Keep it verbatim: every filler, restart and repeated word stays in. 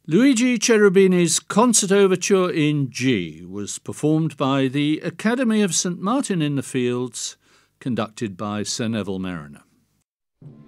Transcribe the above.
Luigi Cherubini's Concert Overture in G was performed by the Academy of St Martin in the Fields, conducted by Sir Neville Marriner.